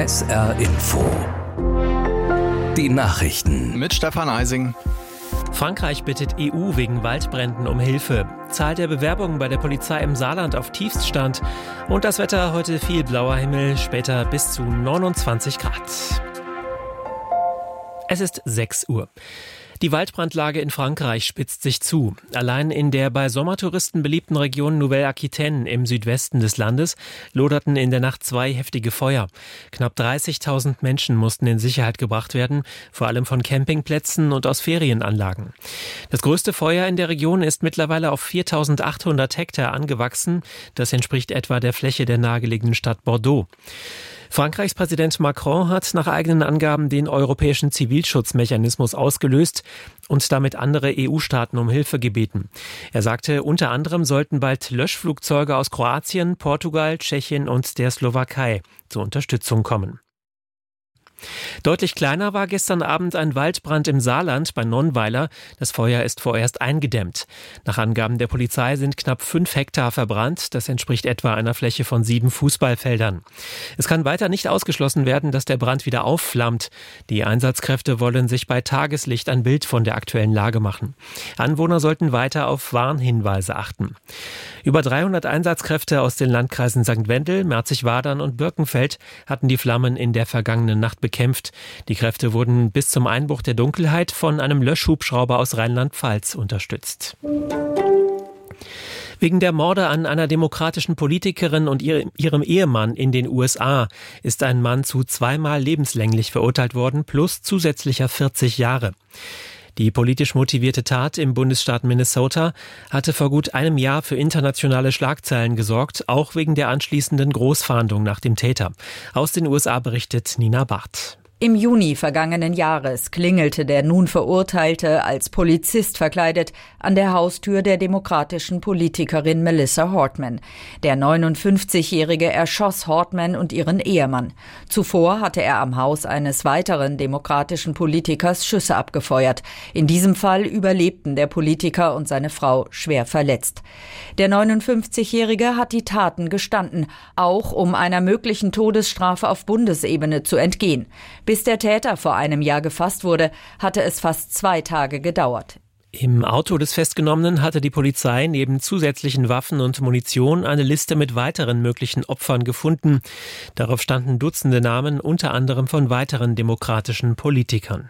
SR Info. Die Nachrichten. Mit Stefan Eising. Frankreich bittet EU wegen Waldbränden um Hilfe. Zahl der Bewerbungen bei der Polizei im Saarland auf Tiefststand. Und das Wetter heute viel blauer Himmel, später bis zu 29 Grad. Es ist 6 Uhr. Die Waldbrandlage in Frankreich spitzt sich zu. Allein in der bei Sommertouristen beliebten Region Nouvelle-Aquitaine im Südwesten des Landes loderten in der Nacht 2 heftige Feuer. Knapp 30.000 Menschen mussten in Sicherheit gebracht werden, vor allem von Campingplätzen und aus Ferienanlagen. Das größte Feuer in der Region ist mittlerweile auf 4.800 Hektar angewachsen. Das entspricht etwa der Fläche der nahegelegenen Stadt Bordeaux. Frankreichs Präsident Macron hat nach eigenen Angaben den europäischen Zivilschutzmechanismus ausgelöst und damit andere EU-Staaten um Hilfe gebeten. Er sagte, unter anderem sollten bald Löschflugzeuge aus Kroatien, Portugal, Tschechien und der Slowakei zur Unterstützung kommen. Deutlich kleiner war gestern Abend ein Waldbrand im Saarland bei Nonnweiler. Das Feuer ist vorerst eingedämmt. Nach Angaben der Polizei sind knapp 5 Hektar verbrannt. Das entspricht etwa einer Fläche von 7 Fußballfeldern. Es kann weiter nicht ausgeschlossen werden, dass der Brand wieder aufflammt. Die Einsatzkräfte wollen sich bei Tageslicht ein Bild von der aktuellen Lage machen. Anwohner sollten weiter auf Warnhinweise achten. Über 300 Einsatzkräfte aus den Landkreisen St. Wendel, Merzig-Wadern und Birkenfeld hatten die Flammen in der vergangenen Nacht bekämpft. Die Kräfte wurden bis zum Einbruch der Dunkelheit von einem Löschhubschrauber aus Rheinland-Pfalz unterstützt. Wegen der Morde an einer demokratischen Politikerin und ihrem Ehemann in den USA ist ein Mann zu 2-mal lebenslänglich verurteilt worden, plus zusätzlicher 40 Jahre. Die politisch motivierte Tat im Bundesstaat Minnesota hatte vor gut einem Jahr für internationale Schlagzeilen gesorgt, auch wegen der anschließenden Großfahndung nach dem Täter. Aus den USA berichtet Nina Barth. Im Juni vergangenen Jahres klingelte der nun Verurteilte als Polizist verkleidet an der Haustür der demokratischen Politikerin Melissa Hortman. Der 59-Jährige erschoss Hortman und ihren Ehemann. Zuvor hatte er am Haus eines weiteren demokratischen Politikers Schüsse abgefeuert. In diesem Fall überlebten der Politiker und seine Frau schwer verletzt. Der 59-Jährige hat die Taten gestanden, auch um einer möglichen Todesstrafe auf Bundesebene zu entgehen. Bis der Täter vor einem Jahr gefasst wurde, hatte es fast 2 Tage gedauert. Im Auto des Festgenommenen hatte die Polizei neben zusätzlichen Waffen und Munition eine Liste mit weiteren möglichen Opfern gefunden. Darauf standen Dutzende Namen, unter anderem von weiteren demokratischen Politikern.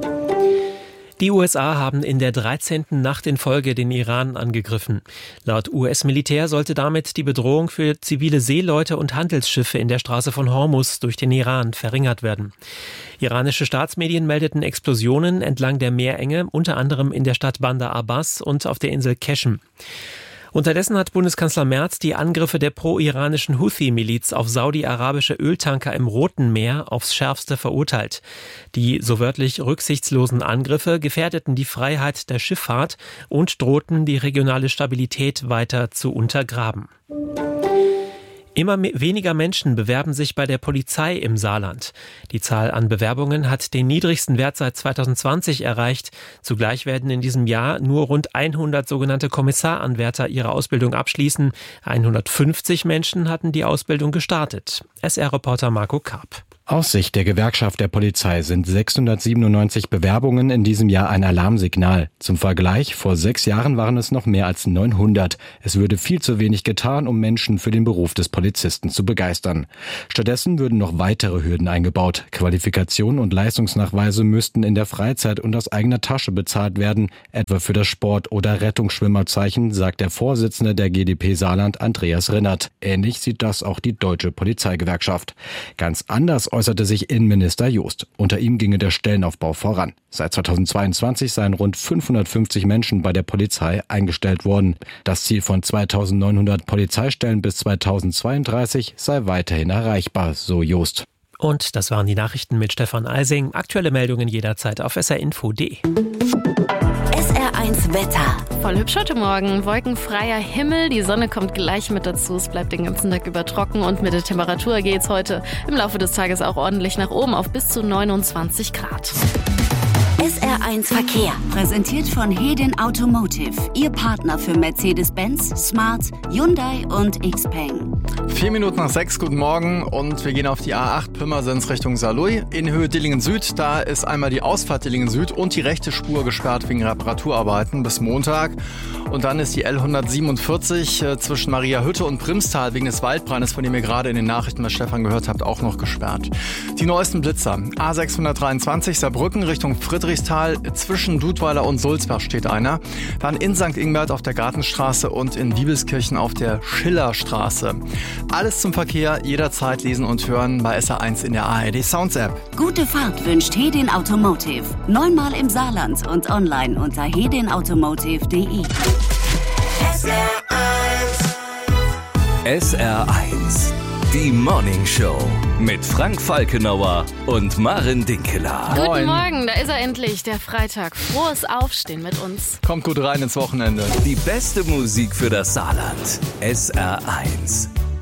Die USA haben in der 13. Nacht in Folge den Iran angegriffen. Laut US-Militär sollte damit die Bedrohung für zivile Seeleute und Handelsschiffe in der Straße von Hormuz durch den Iran verringert werden. Iranische Staatsmedien meldeten Explosionen entlang der Meerenge, unter anderem in der Stadt Bandar Abbas und auf der Insel Keshem. Unterdessen hat Bundeskanzler Merz die Angriffe der pro-iranischen Houthi-Miliz auf saudi-arabische Öltanker im Roten Meer aufs Schärfste verurteilt. Die so wörtlich rücksichtslosen Angriffe gefährdeten die Freiheit der Schifffahrt und drohten, die regionale Stabilität weiter zu untergraben. Immer weniger Menschen bewerben sich bei der Polizei im Saarland. Die Zahl an Bewerbungen hat den niedrigsten Wert seit 2020 erreicht. Zugleich werden in diesem Jahr nur rund 100 sogenannte Kommissaranwärter ihre Ausbildung abschließen. 150 Menschen hatten die Ausbildung gestartet. SR-Reporter Marco Karp. Aus Sicht der Gewerkschaft der Polizei sind 697 Bewerbungen in diesem Jahr ein Alarmsignal. Zum Vergleich, vor 6 Jahren waren es noch mehr als 900. Es würde viel zu wenig getan, um Menschen für den Beruf des Polizisten zu begeistern. Stattdessen würden noch weitere Hürden eingebaut. Qualifikation und Leistungsnachweise müssten in der Freizeit und aus eigener Tasche bezahlt werden, etwa für das Sport- oder Rettungsschwimmerzeichen, sagt der Vorsitzende der GdP Saarland, Andreas Rinnert. Ähnlich sieht das auch die Deutsche Polizeigewerkschaft. Ganz anders äußerte sich Innenminister Jost. Unter ihm ginge der Stellenaufbau voran. Seit 2022 seien rund 550 Menschen bei der Polizei eingestellt worden. Das Ziel von 2.900 Polizeistellen bis 2032 sei weiterhin erreichbar, so Jost. Und das waren die Nachrichten mit Stefan Eising. Aktuelle Meldungen jederzeit auf srinfo.de. SR1 Wetter. Voll hübsch heute Morgen. Wolkenfreier Himmel. Die Sonne kommt gleich mit dazu. Es bleibt den ganzen Tag über trocken und mit der Temperatur geht's heute im Laufe des Tages auch ordentlich nach oben auf bis zu 29 Grad. SR1 Verkehr. Präsentiert von Hedin Automotive. Ihr Partner für Mercedes-Benz, Smart, Hyundai und XPeng. 4 Minuten nach 6, guten Morgen und wir gehen auf die A8 Pirmasens Richtung Saarlouis. In Höhe Dillingen Süd, da ist einmal die Ausfahrt Dillingen Süd und die rechte Spur gesperrt wegen Reparaturarbeiten bis Montag. Und dann ist die L147 zwischen Mariahütte und Primstal wegen des Waldbrandes, von dem ihr gerade in den Nachrichten bei Stefan gehört habt, auch noch gesperrt. Die neuesten Blitzer. A623 Saarbrücken Richtung Friedrichsthal, zwischen Dudweiler und Sulzbach steht einer. Dann in St. Ingbert auf der Gartenstraße und in Wiebelskirchen auf der Schillerstraße. Alles zum Verkehr, jederzeit lesen und hören bei SR1 in der ARD Sounds App. Gute Fahrt wünscht Hedin Automotive. 9-mal im Saarland und online unter hedinautomotive.de. SR1, die Morning Show mit Frank Falkenauer und Maren Dinkeler. Guten Morgen, da ist er endlich, der Freitag. Frohes Aufstehen mit uns. Kommt gut rein ins Wochenende. Die beste Musik für das Saarland. SR1.